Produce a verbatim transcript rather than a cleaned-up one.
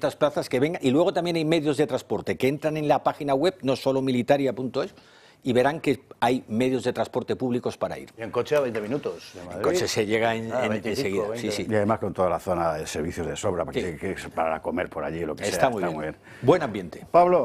doscientas plazas que vengan. Y luego también hay medios de transporte que entran en la página web, no solo militaria punto es, y verán que hay medios de transporte públicos para ir. Y en coche a veinte minutos de Madrid. En coche se llega en, Ah, en, veinticinco, enseguida. Sí, sí. Y además con toda la zona de servicios de sobra, porque Sí. que, que es para comer por allí, lo que Está sea. muy Está bien. muy bien. Buen ambiente. Pablo.